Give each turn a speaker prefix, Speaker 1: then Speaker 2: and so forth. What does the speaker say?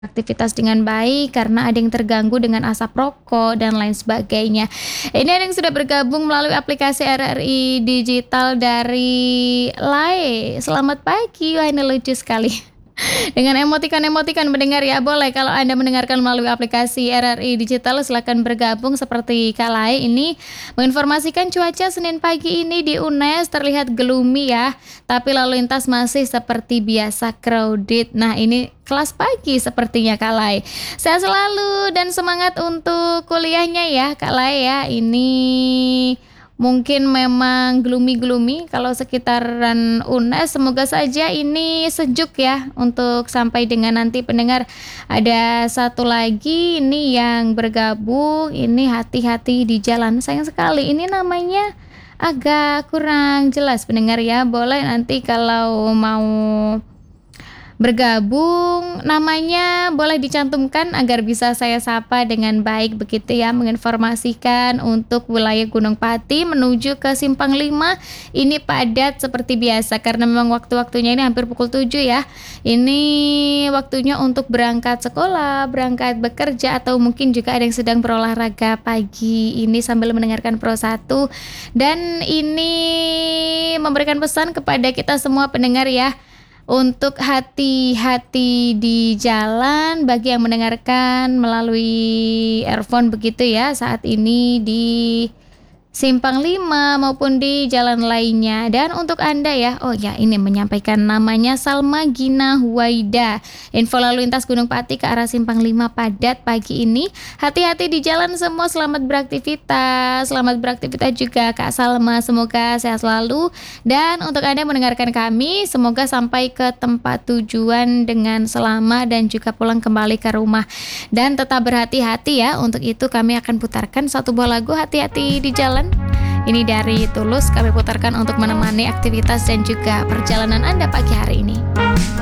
Speaker 1: aktivitas dengan baik karena ada yang terganggu dengan asap rokok dan lain sebagainya. Ini ada yang sudah bergabung melalui aplikasi RRI Digital dari Lae. Selamat pagi, wah ini lucu sekali. Dengan emoticon-emoticon mendengar ya, boleh kalau Anda mendengarkan melalui aplikasi RRI Digital silakan bergabung seperti Kak Lae ini menginformasikan cuaca Senin pagi ini di UNES terlihat gloomy ya, tapi lalu lintas masih seperti biasa crowded. Nah, ini kelas pagi sepertinya Kak Lae. Sehat selalu dan semangat untuk kuliahnya ya Kak Lae ya. Ini mungkin memang gloomy-gloomy kalau sekitaran UNES, semoga saja ini sejuk ya untuk sampai dengan nanti pendengar. Ada satu lagi ini yang bergabung, ini hati-hati di jalan. Sayang sekali ini namanya agak kurang jelas pendengar ya. Boleh nanti kalau mau bergabung namanya boleh dicantumkan agar bisa saya sapa dengan baik begitu ya, menginformasikan untuk wilayah Gunung Pati menuju ke Simpang 5 ini padat seperti biasa karena memang waktu-waktunya ini hampir pukul 7 ya. Ini waktunya untuk berangkat sekolah, berangkat bekerja atau mungkin juga ada yang sedang berolahraga pagi ini sambil mendengarkan Pro 1 dan ini memberikan pesan kepada kita semua pendengar ya untuk hati-hati di jalan bagi yang mendengarkan melalui earphone begitu ya saat ini di Simpang 5 maupun di jalan lainnya. Dan untuk Anda ya, oh ya ini menyampaikan namanya Salma Gina Huwaida. Info lalu lintas Gunung Pati ke arah Simpang 5 padat pagi ini. Hati-hati di jalan semua, selamat beraktivitas. Selamat beraktivitas juga Kak Salma, semoga sehat selalu. Dan untuk Anda yang mendengarkan kami, semoga sampai ke tempat tujuan dengan selamat dan juga pulang kembali ke rumah. Dan tetap berhati-hati ya, untuk itu kami akan putarkan satu buah lagu Hati-hati di Jalan. Ini dari Tulus kami putarkan untuk menemani aktivitas dan juga perjalanan Anda pagi hari ini.